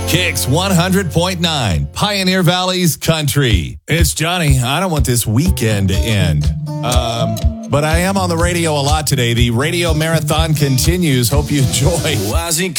Kicks 100.9, Pioneer Valley's country. It's Johnny. I don't want this weekend to end. But I am on the radio a lot today. The radio marathon continues. Hope you enjoy.